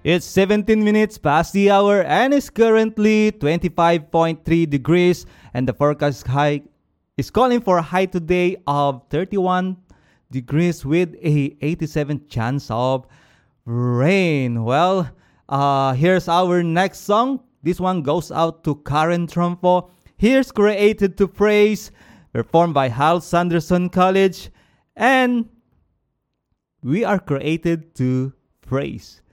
It's 17 minutes past the hour and it's currently 25.3 degrees and the forecast high is calling for a high today of 31 degrees with a 87 chance of rain. Well, here's our next song. This one goes out to Karen Trumpo. Here's Created to Praise, performed by Hal Sanderson College, and we are created to praise.